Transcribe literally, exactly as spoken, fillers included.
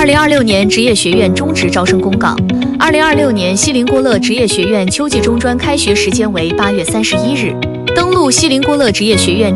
二零二六年职业学院终止招生公告。二零二六年锡林郭勒职业学院秋季中专开学时间为八月三十一日。登录锡林郭勒职业学院